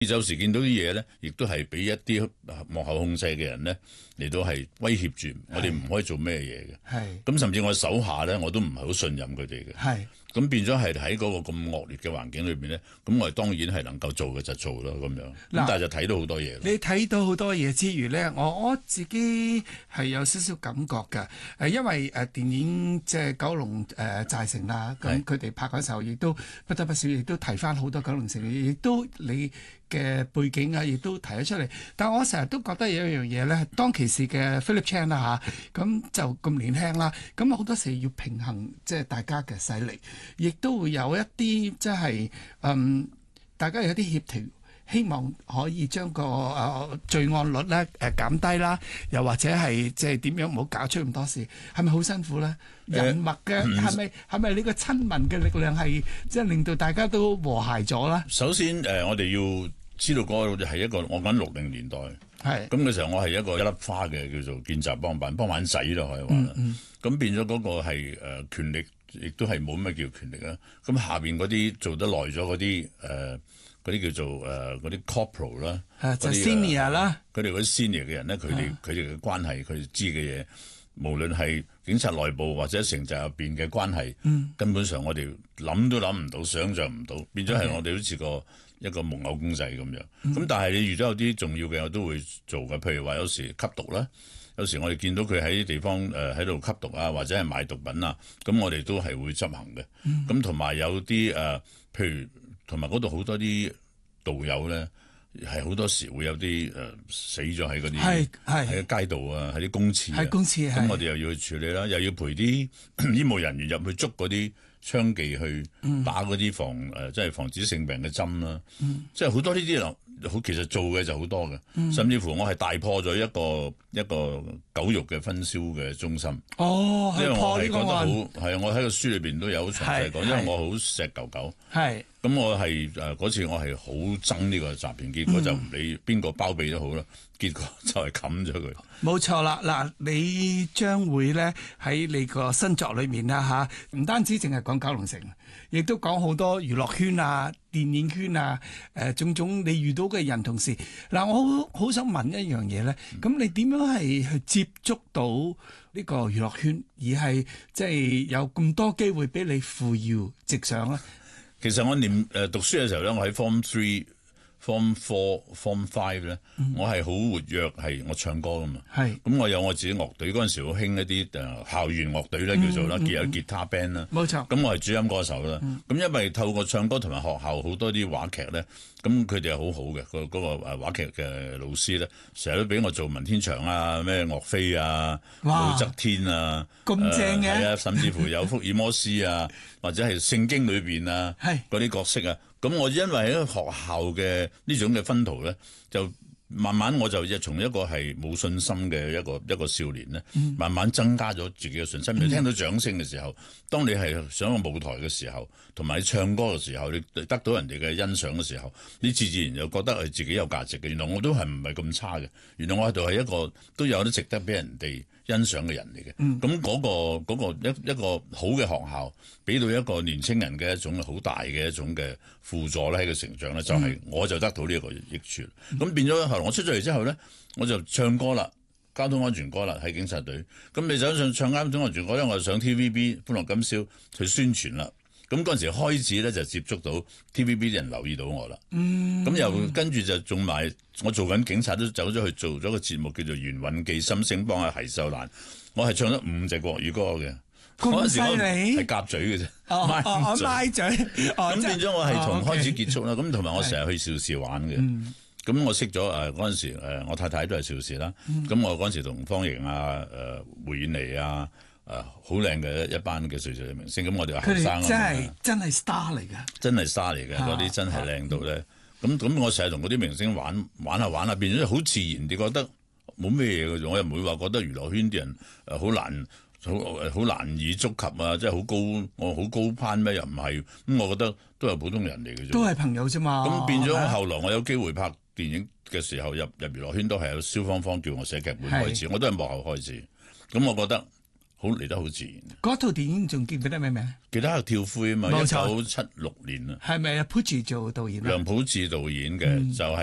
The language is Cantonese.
有時見到啲嘢咧，亦都係俾一啲幕後控制嘅人咧嚟到係威脅住我哋唔可以做咩嘢嘅。 係咁甚至我手下咧，我都唔係好信任佢哋嘅。 係咁變咗係喺嗰個咁惡劣嘅環境裏邊咧，咁我哋當然係能夠做嘅就做咯，咁樣。咁但係就睇到好多嘢。 你睇到好多嘢之餘咧，我自己係有少少感覺㗎。因為電影即係九龍寨城啦，咁佢哋拍嗰時候亦都不得不少，亦都提翻好多九龍城，亦都你嘅背景啊，亦都提咗出嚟。但我成日都覺得有一樣嘢咧，當其時嘅 Philip Chan 啦嚇，咁就咁年輕啦，咁好多時要平衡即係大家嘅勢力，亦都會有一啲即係大家有啲協調，希望可以將個罪案率咧減低啦，又或者係即係點樣唔好搞出咁多事，係咪好辛苦咧？人脈嘅係咪你個親民嘅力量係即係令到大家都和諧咗啦？ 首先我哋要知道嗰個係一個我講60年代，係咁嘅時候，我係一個一粒花嘅叫做見習幫辦仔咯，可以話啦。咁變咗嗰個係權力，亦都係冇咩叫權力啦。咁下邊嗰啲做得耐咗嗰啲嗰啲叫做嗰啲 corporal 啦， 就 senior 啦， 佢哋嗰啲 senior 嘅人咧，佢哋嘅關係，佢哋知嘅嘢，無論係警察內部或者城寨入邊嘅關係，根本上我哋諗都諗唔到，想像唔到，變咗係我哋好似一個木偶公仔咁樣。咁但係你遇到有啲重要嘅，我都會做嘅。譬如話有時吸毒啦，有時我哋見到佢喺啲地方喺度吸毒啊，或者係賣毒品啊，咁我哋都係會執行嘅。咁同埋有啲譬如同埋嗰度好多啲道友咧，係好多時會有啲死咗喺嗰啲喺街道啊，喺啲公廁啊，咁我哋又要去處理啦，又要陪啲醫務人員入去捉嗰啲娼妓去打嗰啲即係防止性病嘅針啦，即係好多呢啲其實做嘅就好多嘅，甚至乎我係大破咗一個狗肉嘅分銷嘅中心。 哦， 因為我係覺得好係我喺個書裏邊都有詳細講，因為我好錫狗狗。係。咁我係嗰次我係好憎呢個詐騙，結果就唔理邊個包庇都好啦，結果就係冚咗佢。 冇錯啦，嗱，你將會咧喺你個新作裏面啦嚇，唔單止淨係講九龍城，亦都講好多娛樂圈啊、電影圈啊，種種你遇到嘅人同事。嗱，我好想問一樣嘢咧，咁你點樣係去接觸到呢個娛樂圈，而係即係有咁多機會俾你扶搖直上咧？ 其實我讀書嘅時候咧，我喺 Form 3、Form 4、Form 5咧，我係好活躍，係我唱歌噶嘛。係。咁我有我自己樂隊，嗰陣時好興一啲校園樂隊咧，叫做啦，有吉他 band 啦。冇錯。咁我係主音歌手啦。咁因為透過唱歌同埋學校好多啲話劇咧，咁佢哋係好好嘅，嗰個話劇嘅老師咧，成日都俾我做文天祥啊、咩岳飛啊、武則天啊，咁正嘅。係啊，甚至乎有福爾摩斯啊，或者係聖經裏邊啊，嗰啲角色啊。咁我因為喺學校嘅呢種嘅薰陶咧，就慢慢我就從一個係冇信心嘅一個少年咧，慢慢增加咗自己嘅信心。你聽到掌聲嘅時候，當你係上個舞台嘅時候，同埋你唱歌嘅時候，你得到人哋嘅欣賞嘅時候，你自然就覺得係自己有價值嘅。原來我都係唔係咁差嘅，原來我喺度係一個都有得值得俾人哋欣賞嘅人嚟嘅。咁嗰個一個好嘅學校，俾到一個年青人嘅一種好大嘅一種嘅輔助咧，喺個成長咧，就係我就得到呢一個益處。咁變咗後來我出咗嚟之後咧，我就唱歌啦，交通安全歌啦，喺警察隊。咁你想唱交通安全歌咧，我就上 TVB 歡樂今宵去宣傳啦。咁嗰陣時開始咧就接觸到 TVB 啲人留意到我啦。咁又跟住就仲埋我做緊警察都走咗去做咗個節目叫做《袁韻記心聲幫》阿奚秀蘭，我係唱咗5隻國語歌嘅。 咁犀利係夾嘴嘅啫， 咪嘴。 咁變咗我係從開始結束啦。咁同埋我成日去邵氏玩嘅。咁我識咗嗰陣時我太太都係邵氏啦。咁我嗰陣時同方盈啊、梅艷妮啊。好靚嘅一班嘅歲嘅明星，咁我哋話後生真係 star 嚟嘅， 真係 star 嚟嘅，嗰啲真係靚到咧。咁我成日同嗰啲明星玩下，變咗好自然地覺得冇咩嘢嘅啫。我又唔會話覺得娛樂圈啲人好難以觸及啊，即係好高，我好高攀咩？又唔係咁，我覺得都係普通人嚟嘅啫， 都係朋友啫嘛。 咁變咗後來我有機會拍電影嘅時候，入娛樂圈都係有蕭芳芳叫我寫劇本開始，我都係幕後開始。咁我覺得好嚟得好自然。 嗰套電影仲記唔記得咩名？ 記得係跳灰啊嘛，1976年啊。 係咪啊？Pucci 做導演啊？ 梁普智導演嘅，就係